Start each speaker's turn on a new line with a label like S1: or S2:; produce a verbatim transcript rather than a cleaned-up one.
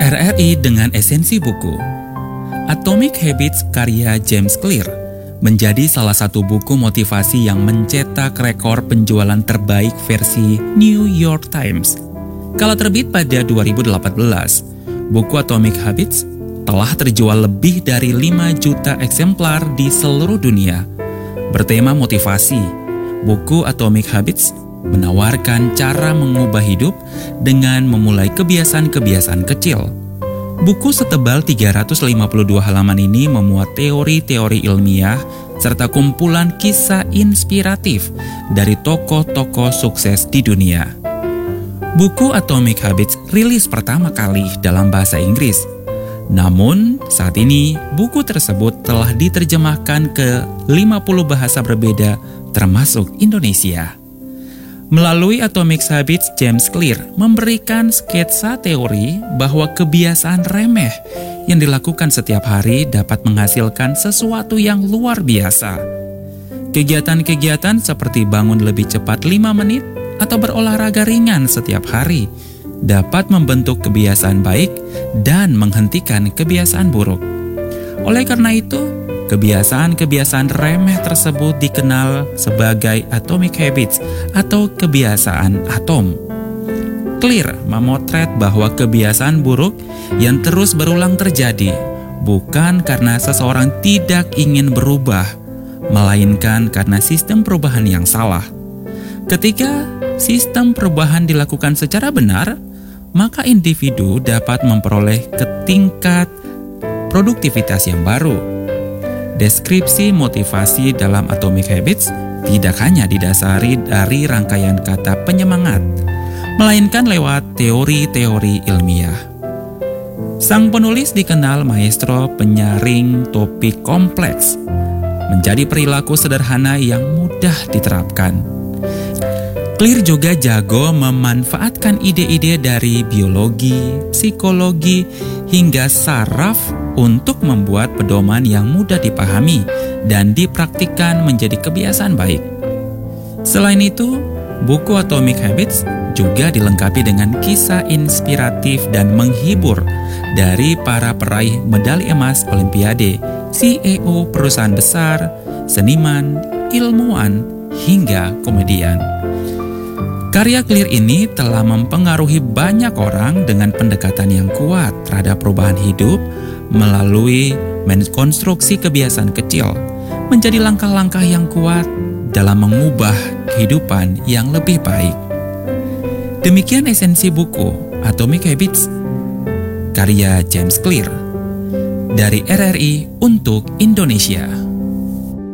S1: R R I dengan esensi buku. Atomic Habits karya James Clear menjadi salah satu buku motivasi yang mencetak rekor penjualan terbaik versi New York Times. Kala terbit pada dua ribu delapan belas, buku Atomic Habits telah terjual lebih dari lima juta eksemplar di seluruh dunia. Bertema motivasi, buku Atomic Habits menawarkan cara mengubah hidup dengan memulai kebiasaan-kebiasaan kecil. Buku setebal tiga ratus lima puluh dua halaman ini memuat teori-teori ilmiah serta kumpulan kisah inspiratif dari tokoh-tokoh sukses di dunia. Buku Atomic Habits rilis pertama kali dalam bahasa Inggris. Namun, saat ini buku tersebut telah diterjemahkan ke lima puluh bahasa berbeda termasuk Indonesia. Melalui Atomic Habits, James Clear memberikan sketsa teori bahwa kebiasaan remeh yang dilakukan setiap hari dapat menghasilkan sesuatu yang luar biasa. Kegiatan-kegiatan seperti bangun lebih cepat lima menit atau berolahraga ringan setiap hari dapat membentuk kebiasaan baik dan menghentikan kebiasaan buruk. Oleh karena itu, kebiasaan-kebiasaan remeh tersebut dikenal sebagai atomic habits atau kebiasaan atom. Clear memotret bahwa kebiasaan buruk yang terus berulang terjadi bukan karena seseorang tidak ingin berubah, melainkan karena sistem perubahan yang salah. Ketika sistem perubahan dilakukan secara benar, maka individu dapat memperoleh ke tingkat produktivitas yang baru. Deskripsi motivasi dalam Atomic Habits tidak hanya didasari dari rangkaian kata penyemangat, melainkan lewat teori-teori ilmiah. Sang penulis dikenal maestro penyaring topik kompleks, menjadi perilaku sederhana yang mudah diterapkan. Clear juga jago memanfaatkan ide-ide dari biologi, psikologi, hingga saraf untuk membuat pedoman yang mudah dipahami dan dipraktikkan menjadi kebiasaan baik. Selain itu, buku Atomic Habits juga dilengkapi dengan kisah inspiratif dan menghibur dari para peraih medali emas Olimpiade, C E O perusahaan besar, seniman, ilmuwan, hingga komedian. Karya Clear ini telah mempengaruhi banyak orang dengan pendekatan yang kuat terhadap perubahan hidup melalui menkonstruksi kebiasaan kecil menjadi langkah-langkah yang kuat dalam mengubah kehidupan yang lebih baik. Demikian esensi buku Atomic Habits karya James Clear dari R R I untuk Indonesia.